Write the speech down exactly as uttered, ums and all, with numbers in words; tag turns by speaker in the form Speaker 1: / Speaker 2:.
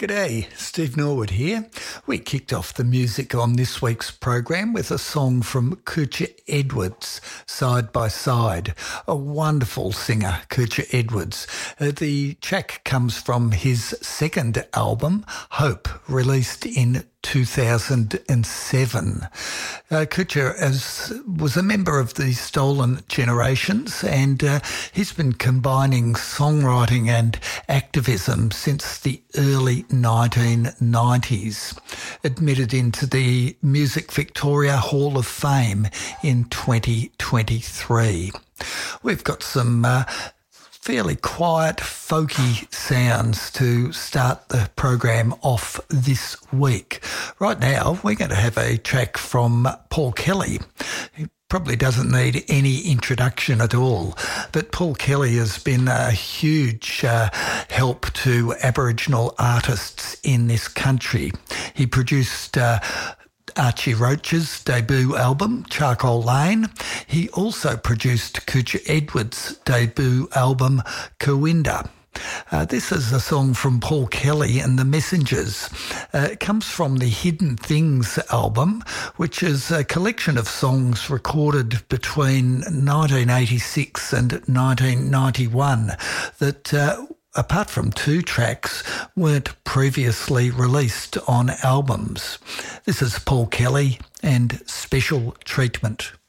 Speaker 1: G'day, Steve Norwood here. We kicked off the music on this week's program with a song from Coocher Edwards, Side by Side. A wonderful singer, Coocher Edwards. Uh, the track comes from his second album, Hope, released in two thousand seven. Uh, Coocher as, was a member of the Stolen Generations, and uh, he's been combining songwriting and activism since the early nineteen nineties. Admitted into the Music Victoria Hall of Fame in twenty twenty-three. We've got some Uh, fairly quiet, folky sounds to start the program off this week. Right now, we're going to have a track from Paul Kelly. He probably doesn't need any introduction at all, but Paul Kelly has been a huge uh, help to Aboriginal artists in this country. He produced Uh, Archie Roach's debut album, Charcoal Lane. He also produced Coocher Edwards' debut album, Cowinda. Uh, this is a song from Paul Kelly and the Messengers. Uh, it comes from the Hidden Things album, which is a collection of songs recorded between nineteen eighty-six and nineteen ninety-one that uh, apart from two tracks, weren't previously released on albums. This is Paul Kelly and Special Treatment.